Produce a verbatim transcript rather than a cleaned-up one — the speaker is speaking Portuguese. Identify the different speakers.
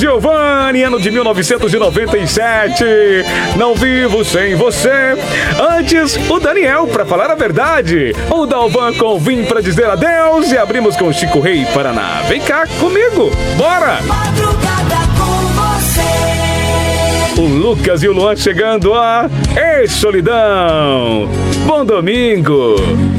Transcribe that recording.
Speaker 1: Giovanni, ano de mil novecentos e noventa e sete. Não vivo sem você. Antes, o Daniel, pra falar a verdade. O Dalvan com Vim pra dizer adeus. E abrimos com Chico Rei Paraná. Vem cá comigo, bora!
Speaker 2: Madrugada com você.
Speaker 1: O Lucas e o Luan chegando a Ei Solidão. Bom domingo.